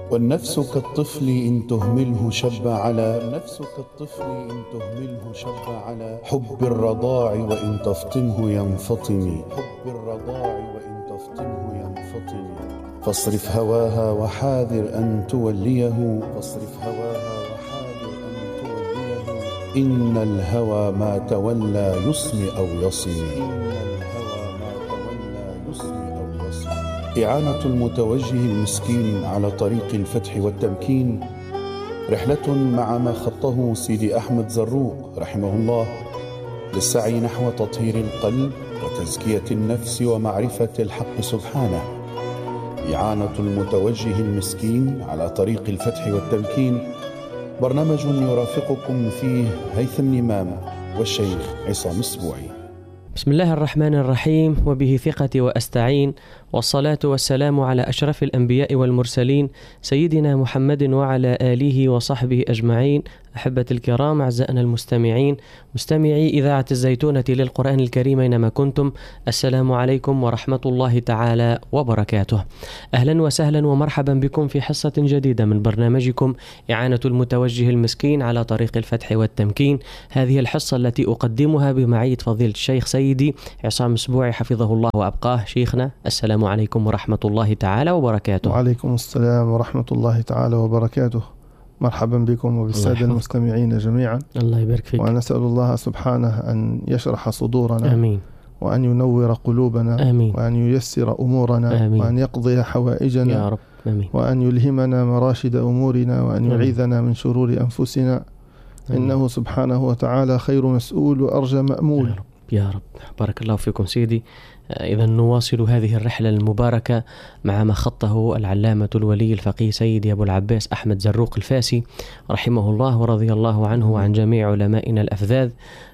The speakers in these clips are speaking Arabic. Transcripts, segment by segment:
والنفس كالطفل إن تهمله شب على حب الرضاع وإن تفطمه ينفطم فاصرف هواها وحاذر أن توليه إن الهوى ما تولى يصم أو يصم. إعانة المتوجه المسكين على طريق الفتح والتمكين رحلة مع ما خطه سيدي أحمد زروق رحمه الله للسعي نحو تطهير القلب وتزكية النفس ومعرفة الحق سبحانه. إعانة المتوجه المسكين على طريق الفتح والتمكين برنامج يرافقكم فيه هيثم نمام والشيخ عصام السبوعي. بسم الله الرحمن الرحيم، وبه ثقتي وأستعين، والصلاة والسلام على أشرف الأنبياء والمرسلين سيدنا محمد وعلى آله وصحبه أجمعين. أحبة الكرام، أعزائنا المستمعين، مستمعي إذاعة الزيتونة للقرآن الكريم أينما كنتم، السلام عليكم ورحمة الله تعالى وبركاته. أهلا وسهلا ومرحبا بكم في حصة جديدة من برنامجكم إعانة المتوجه المسكين على طريق الفتح والتمكين. هذه الحصة التي أقدمها بمعية فضيلة الشيخ سيدي عصام السبوعي حفظه الله وأبقاه. شيخنا، السلام عليكم ورحمة الله تعالى وبركاته. وعليكم السلام ورحمة الله تعالى وبركاته. مرحبا بكم وبالسادة المستمعين جميعا. الله يبارك فيك. ونسأل الله سبحانه أن يشرح صدورنا، آمين، وأن ينور قلوبنا، آمين، وأن ييسر أمورنا، آمين، وأن يقضي حوائجنا يا رب، آمين، وأن يلهمنا مراشد أمورنا، وأن يعيذنا من شرور أنفسنا، إنه سبحانه وتعالى خير مسؤول وأرجى مأمول. يا رب يا رب. بارك الله فيكم سيدي. إذا نواصل هذه الرحلة المباركة مع ما خطه العلامة الولي الفقيه سيدي أبو العباس أحمد زروق الفاسي رحمه الله ورضي الله عنه وعن جميع علمائنا الأفذاذ.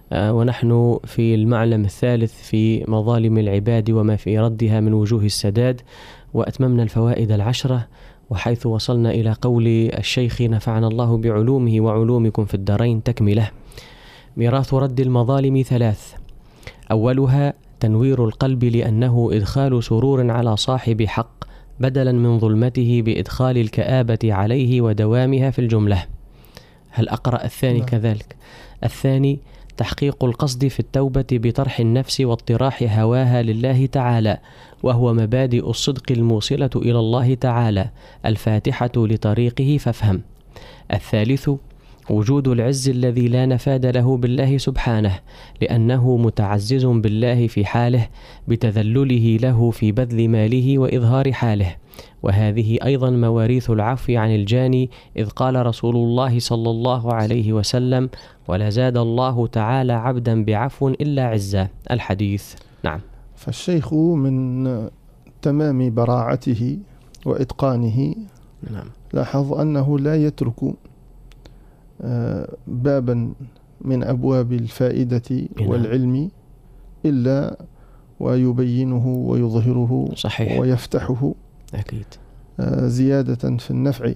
ونحن في المعلم الثالث في مظالم العباد وما في ردها من وجوه السداد، وأتممنا الفوائد 10، وحيث وصلنا إلى قول الشيخ نفعنا الله بعلومه وعلومكم في الدارين تكمله. ميراث رد المظالم 3: أولها تنوير القلب، لأنه إدخال سرور على صاحب حق بدلا من ظلمته بإدخال الكآبة عليه ودوامها في الجملة. هل أقرأ الثاني كذلك؟ الثاني تحقيق القصد في التوبة بطرح النفس واطراح هواها لله تعالى، وهو مبادئ الصدق الموصلة إلى الله تعالى الفاتحة لطريقه فافهم. الثالث وجود العز الذي لا نفاد له بالله سبحانه، لأنه متعزز بالله في حاله بتذلله له في بذل ماله وإظهار حاله. وهذه أيضا مواريث العفو عن الجاني، إذ قال رسول الله صلى الله عليه وسلم: ولا زاد الله تعالى عبدا بعفو إلا عزا. الحديث. نعم. فالشيخ من تمام براعته وإتقانه نعم لاحظ أنه لا يترك بابا من أبواب الفائدة والعلم إلا ويبينه ويظهره، صحيح، ويفتحه أكيد زيادة في النفع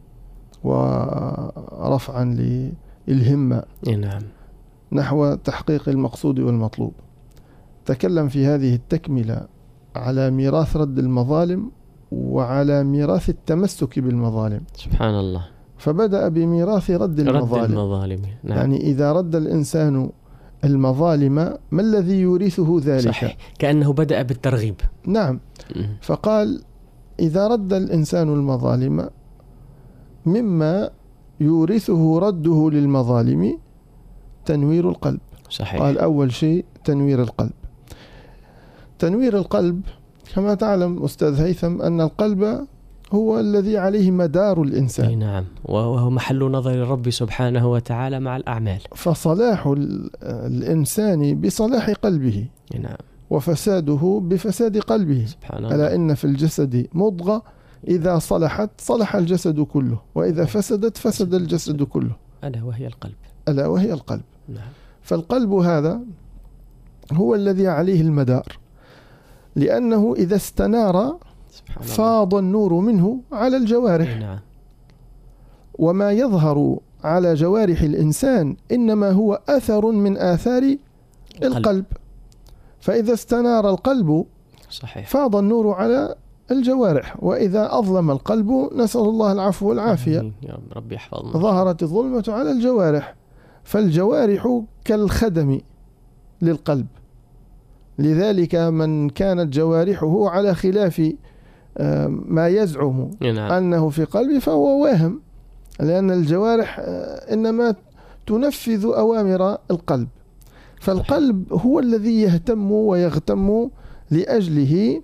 ورفعا للهمة نعم نحو تحقيق المقصود والمطلوب. تكلم في هذه التكملة على ميراث رد المظالم وعلى ميراث التمسك بالمظالم. سبحان الله. فبدأ بميراث رد المظالم. نعم. يعني إذا رد الإنسان المظالم ما الذي يورثه ذلك؟ صحيح، كأنه بدأ بالترغيب. نعم. فقال إذا رد الإنسان المظالم مما يورثه رده للمظالم تنوير القلب. صحيح. قال أول شيء تنوير القلب. تنوير القلب كما تعلم أستاذ هيثم أن القلب هو الذي عليه مدار الإنسان. نعم، وهو محل نظر الرب سبحانه وتعالى مع الأعمال. فصلاح الإنسان بصلاح قلبه، نعم، وفساده بفساد قلبه. سبحان الله. ألا إن في الجسد مضغة إذا صلحت صلح الجسد كله، وإذا فسدت فسد الجسد كله، ألا وهي القلب. ألا وهي القلب. نعم. فالقلب هذا هو الذي عليه المدار، لأنه إذا استنار فاض النور منه على الجوارح. نعم. وما يظهر على جوارح الإنسان إنما هو أثر من آثار القلب. فإذا استنار القلب صحيح. فاض النور على الجوارح، وإذا أظلم القلب نسأل الله العفو والعافية. يا رب يحفظنا. ظهرت الظلمة على الجوارح، فالجوارح كالخدم للقلب. لذلك من كانت جوارحه على خلاف ما يزعم أنه في قلبه فهو واهم، لأن الجوارح إنما تنفذ أوامر القلب، فالقلب هو الذي يهتم ويغتم لأجله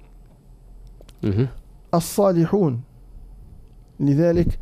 الصالحون. لذلك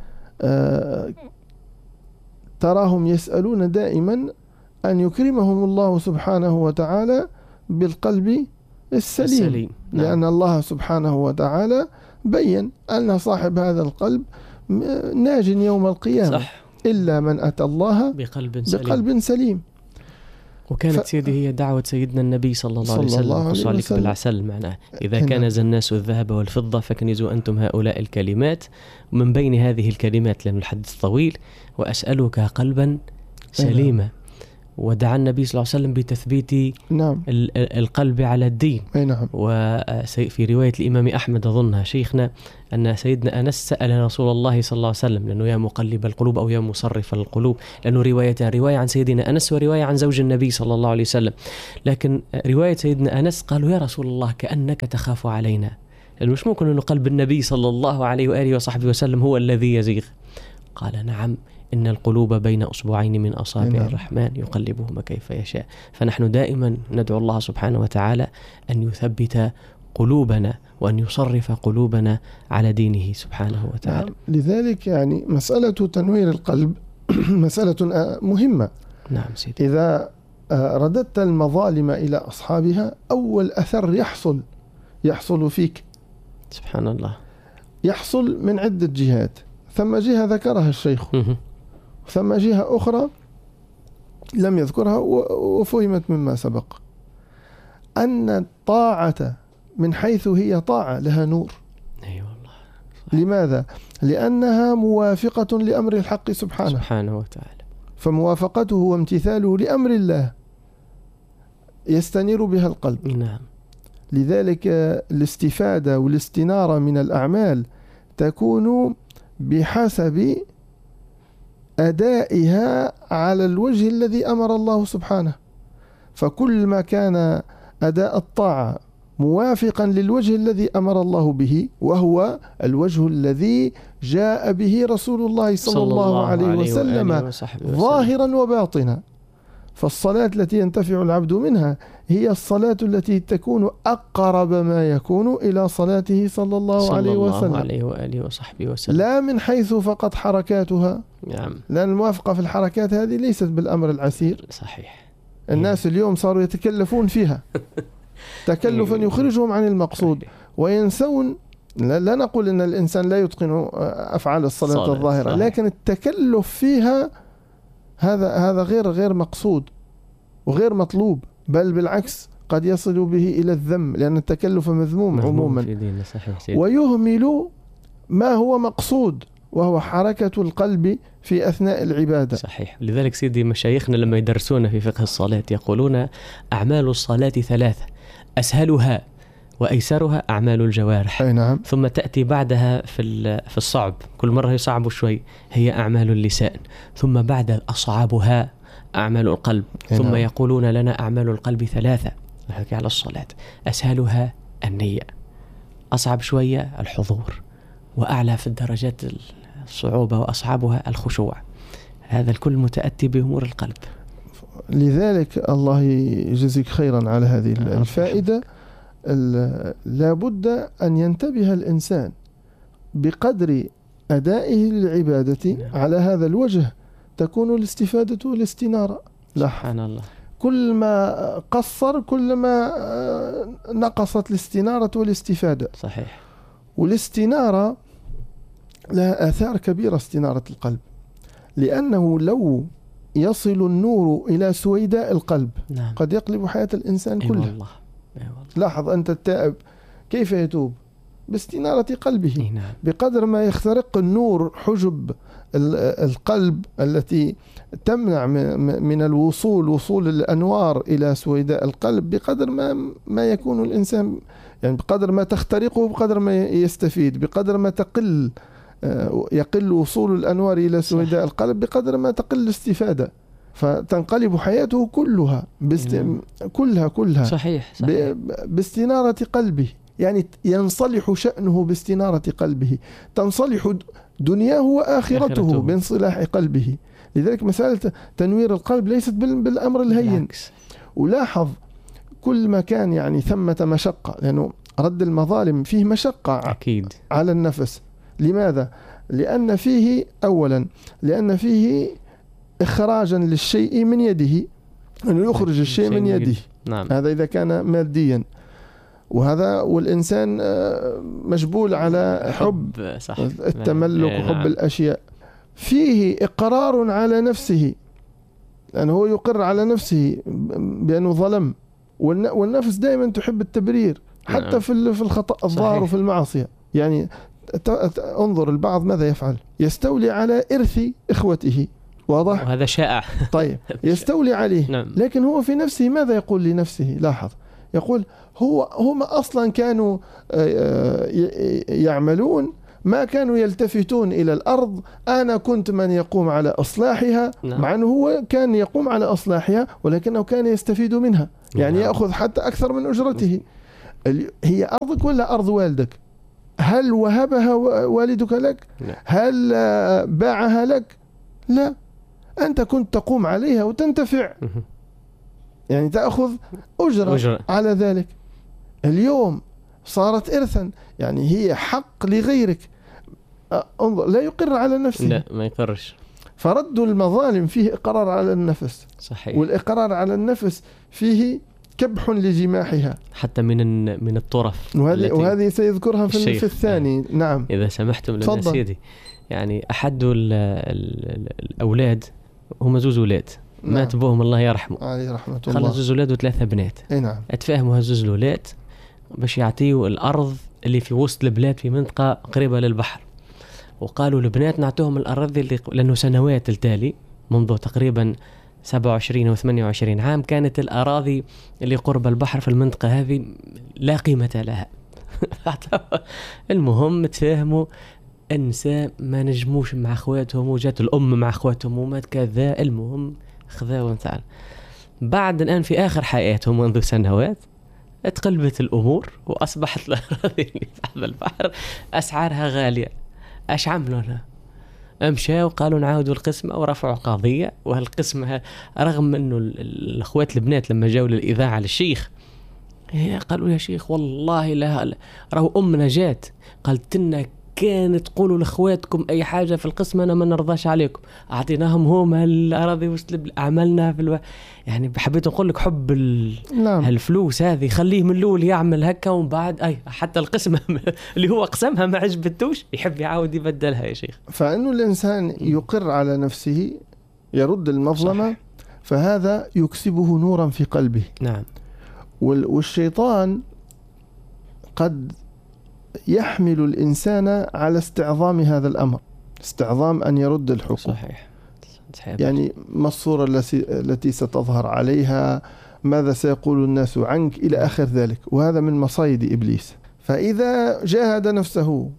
تراهم يسألون دائما أن يكرمهم الله سبحانه وتعالى بالقلب السليم. لأن الله سبحانه وتعالى بين أن صاحب هذا القلب ناج يوم القيامة. صح. إلا من أتى الله بقلب سليم. وكانت سيدي هي دعوة سيدنا النبي صلى الله عليه وسلم، قص عليك بالعسل معناه: إذا كنز الناس الذهب والفضة فكنزوا أنتم هؤلاء الكلمات، ومن بين هذه الكلمات لأن الحديث طويل: وأسألك قلبا سليما. ودعا النبي صلى الله عليه وسلم بتثبيت القلب على الدين. وفي رواية الإمام أحمد أظنها شيخنا أن سيدنا أنس سأل رسول الله صلى الله عليه وسلم، لأنه يا مقلب القلوب أو يا مصرف القلوب، لأنه رواية عن سيدنا أنس ورواية عن زوج النبي صلى الله عليه وسلم. لكن رواية سيدنا أنس قالوا: يا رسول الله كأنك تخاف علينا، لأنه مش ممكن أنه قلب النبي صلى الله عليه وآله وصحبه وسلم هو الذي يزيغ. قال: نعم، إن القلوب بين أصبعين من أصابع الرحمن يقلبهما كيف يشاء. فنحن دائما ندعو الله سبحانه وتعالى أن يثبت قلوبنا وأن يصرف قلوبنا على دينه سبحانه وتعالى. لذلك يعني مسألة تنوير القلب مسألة مهمة. نعم سيدي. إذا رددت المظالم إلى أصحابها، أول أثر يحصل فيك سبحان الله يحصل من عدة جهات. ثم جهة ذكرها الشيخ، ثم جهة أخرى لم يذكرها وفهمت مما سبق، أن الطاعة من حيث هي طاعة لها نور. أي والله. لماذا؟ لأنها موافقة لأمر الحق سبحانه وتعالى، فموافقته وامتثاله لأمر الله يستنير بها القلب. نعم. لذلك الاستفادة والاستنارة من الأعمال تكون بحسب أدائها على الوجه الذي أمر الله سبحانه. فكل ما كان أداء الطاعة موافقا للوجه الذي أمر الله به، وهو الوجه الذي جاء به رسول الله صلى الله عليه وسلم ظاهرا وباطنا. فالصلاة التي ينتفع العبد منها هي الصلاة التي تكون أقرب ما يكون إلى صلاته صلى الله عليه وسلم عليه وآله وصحبه وسلم، لا من حيث فقط حركاتها. نعم. لأن الموافقة في الحركات هذه ليست بالأمر العسير. صحيح. الناس اليوم صاروا يتكلفون فيها تكلفا يخرجهم عن المقصود، وينسون. لا نقول أن الإنسان لا يتقن أفعال الصلاة الظاهرة، لكن التكلف فيها هذا غير مقصود وغير مطلوب، بل بالعكس قد يصل به إلى الذم، لأن التكلف مذموم عموما، ويهمل ما هو مقصود وهو حركة القلب في أثناء العبادة. صحيح. لذلك سيدي مشايخنا لما يدرسون في فقه الصلاة يقولون: أعمال الصلاة ثلاثة، أسهلها وأيسرها أعمال الجوارح. نعم. ثم تأتي بعدها في الصعب، كل مرة يصعب شوي، هي أعمال اللسان. ثم بعد أصعبها أعمال القلب. ثم نعم. يقولون لنا أعمال القلب ثلاثة، نحكي على الصلاة: أسهلها النية، أصعب شوية الحضور، وأعلى في الدرجات الصعوبة وأصعبها الخشوع. هذا الكل متأتي بأمور القلب. لذلك الله يجزيك خيرا على هذه الفائدة. لا بد أن ينتبه الإنسان بقدر أدائه للعبادة على هذا الوجه تكون الاستفادة والاستنارة. سبحان الله. كل ما قصر كل ما نقصت الاستنارة والاستفادة. صحيح. والاستنارة لها آثار كبيرة، استنارة القلب، لأنه لو يصل النور إلى سويداء القلب نعم. قد يقلب حياة الإنسان كلها. والله. لاحظ أنت التائب كيف يتوب؟ باستنارة قلبه. نعم. بقدر ما يخترق النور حجب القلب التي تمنع من وصول الأنوار إلى سويداء القلب، بقدر ما يكون الإنسان يعني بقدر ما تخترقه بقدر ما يستفيد، بقدر ما يقل وصول الأنوار إلى سويداء القلب بقدر ما تقل الاستفادة، فتنقلب حياته كلها كلها صحيح. باستنارة قلبه، يعني ينصلح شأنه باستنارة قلبه، تنصلح دنياه وآخرته بانصلاح قلبه. لذلك مسألة تنوير القلب ليست بالأمر الهين. ولاحظ كل ما كان يعني ثمة مشقة، لأنه رد المظالم فيه مشقة أكيد على النفس. لماذا؟ لأن فيه إخراجا للشيء من يده، أنه يخرج الشيء من يده. نعم. هذا إذا كان ماديا، والإنسان مجبول على حب التملك وحب الأشياء. فيه إقرار على نفسه، لأنه هو يقر على نفسه بأنه ظلم، والنفس دائما تحب التبرير حتى في الخطأ الظاهر وفي المعصية. يعني انظر البعض ماذا يفعل، يستولي على إرث إخوته، واضح؟ وهذا شائع. طيب يستولي عليه. نعم. لكن هو في نفسه ماذا يقول لنفسه؟ لاحظ، يقول هم أصلا كانوا يعملون، ما كانوا يلتفتون إلى الأرض، أنا كنت من يقوم على إصلاحها. نعم. مع أنه هو كان يقوم على إصلاحها ولكنه كان يستفيد منها، يعني نعم. يأخذ حتى أكثر من أجرته. هي أرضك ولا أرض والدك؟ هل وهبها والدك لك؟ لا. هل باعها لك؟ لا، أنت كنت تقوم عليها وتنتفع، يعني تأخذ أجرة على ذلك. اليوم صارت إرثا، يعني هي حق لغيرك. انظر، لا يقر على نفسه. لا، ما يقرش. فرد المظالم فيه إقرار على النفس. صحيح. والإقرار على النفس فيه كبح لجماحها حتى من الطرف، وهذه سيذكرها في الثاني. نعم، إذا سمحتم لنا سيدي. يعني أحد الأولاد هم زوز أولاد. نعم. مات بوهم الله يرحمه، عليه رحمة الله. خلص زوز أولاد و3 بنات. نعم. اتفاهموا هزوز الأولاد باش يعطيوا الأرض اللي في وسط البلاد في منطقة قريبة للبحر، وقالوا البنات نعطوهم الأراضي لأنه سنوات التالي منذ تقريبا 27 أو 28 عام كانت الأراضي اللي قرب البحر في المنطقة هذه لا قيمة لها. المهم تفاهموا النساء ما نجموش مع اخواتهم، وجات الأم مع اخواتهم ومات كذا. المهم خذاوا مثلا. بعد الآن في آخر حياتهم منذ سنوات اتقلبت الأمور، وأصبحت الأراضي اللي تحت البحر أسعارها غالية. أش عملوا لنا؟ أمشوا وقالوا نعاودوا القسمة ورفعوا قضية. وهالقسمة رغم أنه الأخوات البنات لما جاوا للإذاعة للشيخ قالوا يا شيخ والله لا راهو أمنا جات قالت لنا كانت تقولوا لاخواتكم اي حاجه في القسم انا ما نرضاش عليكم، اعطيناهم هما الاراضي وسط عملنا يعني حبيت نقول لك حب نعم. هالفلوس هذه خليه من الاول يعمل هكا، ومن بعد حتى القسمه اللي هو قسمها ما عجبتوش يحب يعاود يبدلها يا شيخ. فانه الانسان يقر على نفسه يرد المظلمه، فهذا يكسبه نورا في قلبه. نعم. والشيطان قد يحمل الإنسان على استعظام هذا الأمر، استعظام أن يرد الحقوق. صحيح. يعني ما الصورة التي ستظهر عليها، ماذا سيقول الناس عنك، إلى آخر ذلك. وهذا من مصايد إبليس. فإذا جاهد نفسه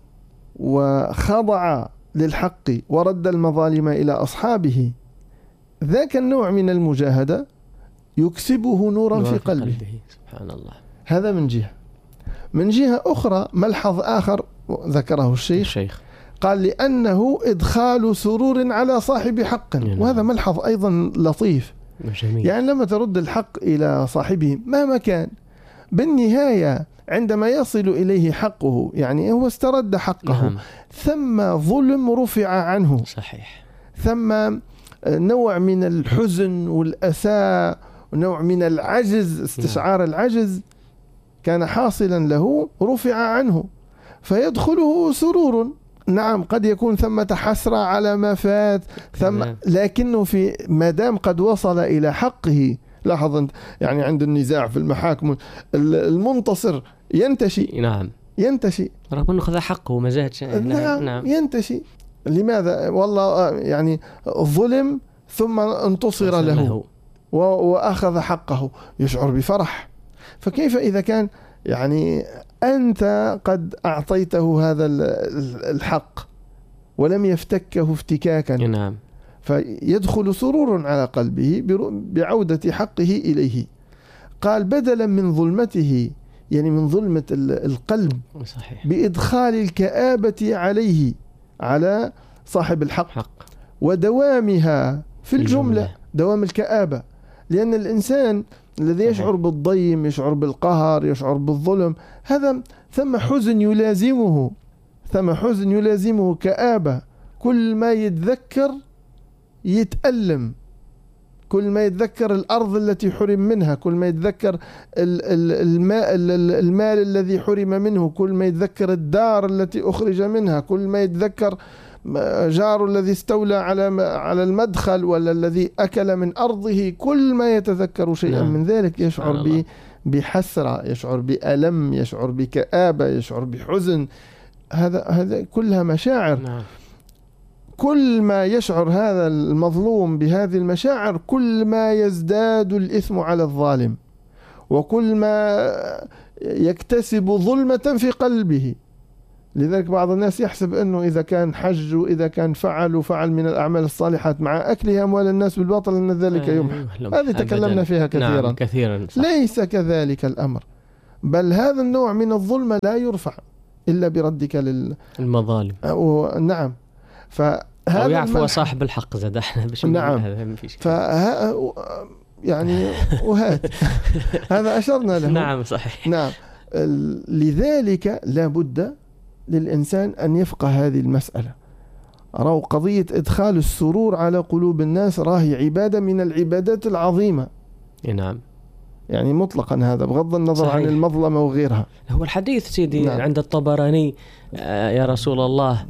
وخضع للحق ورد المظالم إلى أصحابه، ذاك النوع من المجاهدة يكسبه نورا في قلبه. سبحان الله. هذا من جهة. من جهة أخرى ملحظ آخر ذكره الشيخ قال لأنه إدخال سرور على صاحب حق. وهذا ملحظ أيضا لطيف. جميل. يعني لما ترد الحق إلى صاحبه مهما كان، بالنهاية عندما يصل إليه حقه، يعني هو استرد حقه. نعم. ثم ظلم رفع عنه. صحيح. ثم نوع من الحزن والأسى ونوع من العجز، استشعار العجز كان حاصلا له رفع عنه، فيدخله سرور. نعم، قد يكون ثمة حسرة على ما فات، لكنه في مادام قد وصل إلى حقه. لاحظ أنت يعني عند النزاع في المحاكم المنتصر ينتشي. نعم، ينتشي رغم أنه خذ حقه وما زادش. نعم، ينتشي. لماذا؟ والله يعني ظلم ثم انتصر له وأخذ حقه، يشعر بفرح. فكيف إذا كان يعني أنت قد أعطيته هذا الحق ولم يفتكه افتكاكا. نعم. فيدخل سرور على قلبه بعودة حقه إليه. قال بدلا من ظلمته، يعني من ظلمة القلب، صحيح، بإدخال الكآبة عليه، على صاحب الحق، ودوامها في الجملة، دوام الكآبة. لأن الإنسان الذي يشعر بالضيم، يشعر بالقهر، يشعر بالظلم، هذا ثم حزن يلازمه، ثم حزن يلازمه، كآبة. كل ما يتذكر يتألم، كل ما يتذكر الأرض التي حرم منها، كل ما يتذكر المال الذي حرم منه، كل ما يتذكر الدار التي أخرج منها، كل ما يتذكر جاره الذي استولى على المدخل، ولا الذي أكل من أرضه، كل ما يتذكر شيئا من ذلك يشعر بحسرة، يشعر بألم، يشعر بكآبة، يشعر بحزن. هذا كلها مشاعر. كل ما يشعر هذا المظلوم بهذه المشاعر، كل ما يزداد الإثم على الظالم، وكل ما يكتسب ظلمة في قلبه. لذلك بعض الناس يحسب أنه إذا كان حج وإذا كان فعل من الأعمال الصالحات مع أكله أموال الناس بالباطل أن ذلك يمحى. هذه تكلمنا فيها كثيرا. نعم، كثيرا. ليس كذلك الأمر، بل هذا النوع من الظلم لا يرفع إلا بردك للمظالم. نعم. أو يعفو صاحب الحق زاد احنا بش. نعم. يعني وهات هذا أشرنا له. نعم صحيح. نعم. لذلك لا بد للإنسان أن يفقه هذه المسألة. رأوا قضية إدخال السرور على قلوب الناس راهي عبادة من العبادات العظيمة. نعم. يعني مطلقا هذا بغض النظر عن المظلمة وغيرها. هو الحديث سيدي عند الطبراني يا رسول الله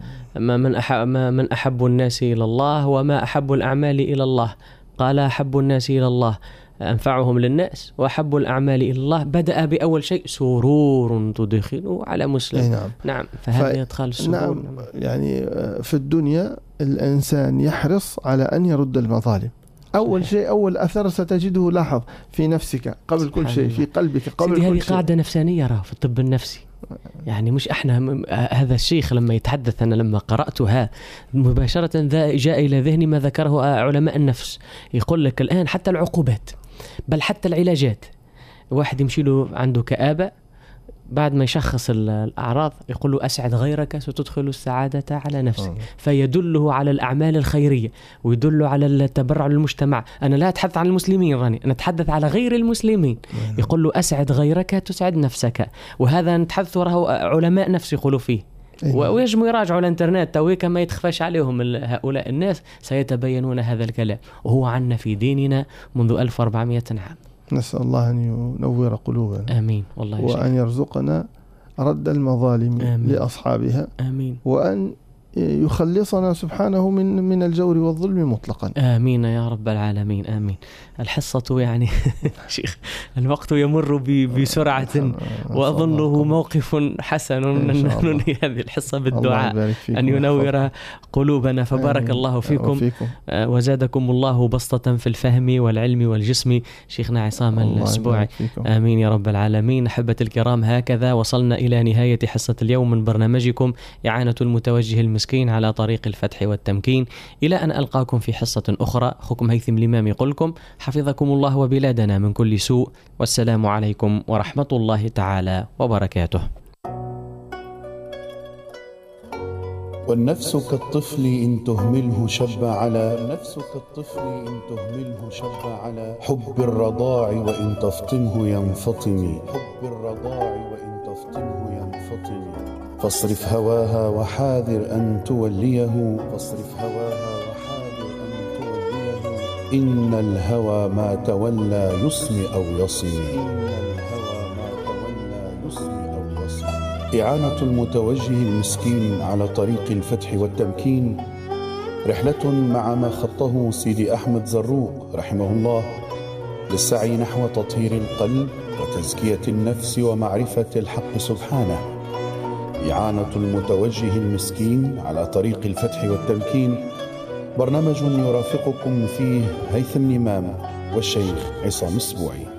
من أحب الناس إلى الله وما أحب الأعمال إلى الله؟ قال أحب الناس إلى الله أنفعهم للناس، وأحب الأعمال إلى الله بدأ بأول شيء سرور تدخله على مسلم. نعم. فهذا إدخال السرور. نعم. يعني في الدنيا الإنسان يحرص على أن يرد المظالم. أول شيء، أول أثر ستجده، لاحظ في نفسك قبل كل شيء، في قلبك قبل كل شيء. هذه قاعدة نفسانية في الطب النفسي. يعني مش احنا، هذا الشيخ لما يتحدث، أنا لما قرأتها مباشرة جاء إلى ذهني ما ذكره علماء النفس. يقول لك الآن حتى العقوبات، بل حتى العلاجات، واحد يمشي له عنده كآبة، بعد ما يشخص الأعراض يقول له أسعد غيرك ستدخل السعادة على نفسك. فيدله على الأعمال الخيرية ويدله على التبرع للمجتمع. أنا لا أتحدث عن المسلمين راني، أنا أتحدث على غير المسلمين. يقول له أسعد غيرك تسعد نفسك. وهذا نتحدث له علماء نفس يقولوا فيه. ويجموا يراجعوا الانترنت تويك ما يتخفاش عليهم هؤلاء الناس، سيتبينون هذا الكلام، وهو عنا في ديننا منذ 1400 عام. نسأل الله أن ينور قلوبنا. آمين. والله وأن يرزقنا رد المظالم لأصحابها. آمين. وأن يخلصنا سبحانه من الجور والظلم مطلقا. آمين يا رب العالمين. آمين. الحصة يعني شيخ الوقت يمر بسرعة، وأظنه موقف حسن أن ننهي هذه الحصة بالدعاء أن ينور قلوبنا. فبارك الله فيكم وزادكم الله بسطة في الفهم والعلم والجسم. شيخنا عصام الأسبوعي. آمين يا رب العالمين. أحبة الكرام، هكذا وصلنا إلى نهاية حصة اليوم من برنامجكم إعانة المتوجه المسكين على طريق الفتح والتمكين. إلى أن ألقاكم في حصة أخرى، أخوكم هيثم الإمام يقولكم حفظكم الله وبلادنا من كل سوء، والسلام عليكم ورحمة الله تعالى وبركاته. والنفس كالطفل إن تهمله شب على حب الرضاع وإن تفطمه ينفطم. فاصرف هواها وحاذر أن توليه. إن الهوى ما تولى يصم أو يصم. إعانة المتوجه المسكين على طريق الفتح والتمكين رحلة مع ما خطه سيدي أحمد زروق رحمه الله للسعي نحو تطهير القلب وتزكية النفس ومعرفة الحق سبحانه. إعانة المتوجه المسكين على طريق الفتح والتمكين برنامج يرافقكم فيه هيثم الإمام والشيخ عصام الأسبوعي.